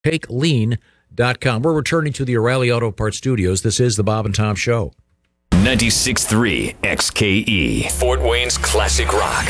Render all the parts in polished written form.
TakeLean.com. We're returning to the O'Reilly Auto Parts Studios. This is the Bob and Tom Show. 96.3 XKE, Fort Wayne's classic rock.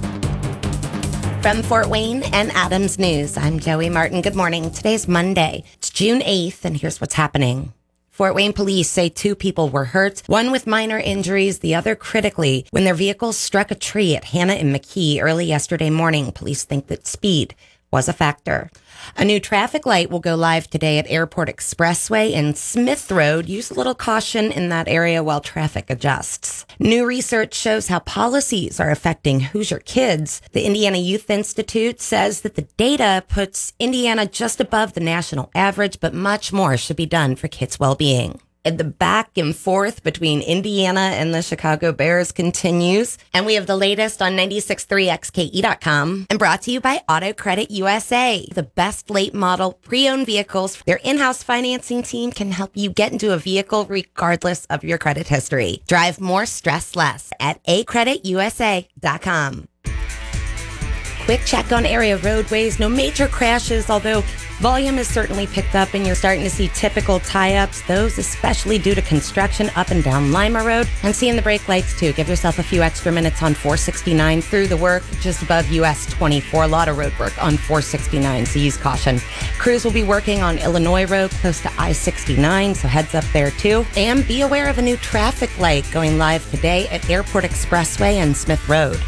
From Fort Wayne and Adams News, I'm Joey Martin. Good morning. Today's Monday. It's June 8th, and here's what's happening. Fort Wayne police say 2 people were hurt, one with minor injuries, the other critically, when their vehicle struck a tree at Hannah and McKee early yesterday morning. Police think that speed was a factor. A new traffic light will go live today at Airport Expressway and Smith Road. Use a little caution in that area while traffic adjusts. New research shows how policies are affecting Hoosier kids. The Indiana Youth Institute says that the data puts Indiana just above the national average, but much more should be done for kids' well-being. The back and forth between Indiana and the Chicago Bears continues. And we have the latest on 96.3XKE.com and brought to you by Auto Credit USA, the best late model pre-owned vehicles. Their in-house financing team can help you get into a vehicle regardless of your credit history. Drive more, stress less at acreditusa.com. Quick check on area roadways. No major crashes, although volume has certainly picked up and you're starting to see typical tie-ups, those especially due to construction up and down Lima Road. And seeing the brake lights too. Give yourself a few extra minutes on 469 through the work just above US 24. A lot of road work on 469, so use caution. Crews will be working on Illinois Road close to I-69, so heads up there too. And be aware of a new traffic light going live today at Airport Expressway and Smith Road.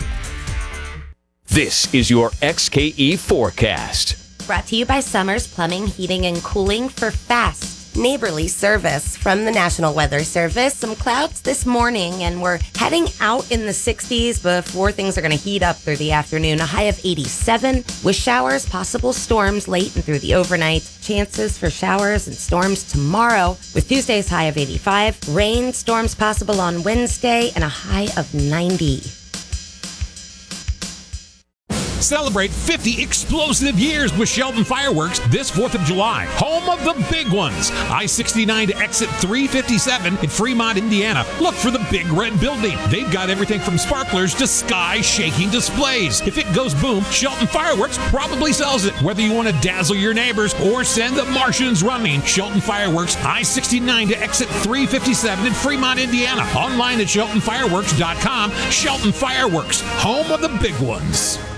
This is your XKE forecast. Brought to you by Summers Plumbing, Heating, and Cooling for fast, neighborly service. From the National Weather Service, some clouds this morning, and we're heading out in the 60s before things are going to heat up through the afternoon. A high of 87 with showers, possible storms late and through the overnight. Chances for showers and storms tomorrow with Tuesday's high of 85. Rain, storms possible on Wednesday, and a high of 90. Celebrate 50 explosive years with Shelton Fireworks this 4th of July. Home of the big ones. I-69 to exit 357 in Fremont, Indiana. Look for the Big Red Building. They've got everything from sparklers to sky-shaking displays. If it goes boom, Shelton Fireworks probably sells it. Whether you want to dazzle your neighbors or send the Martians running, Shelton Fireworks, I-69 to exit 357 in Fremont, Indiana. Online at SheltonFireworks.com. Shelton Fireworks, home of the big ones.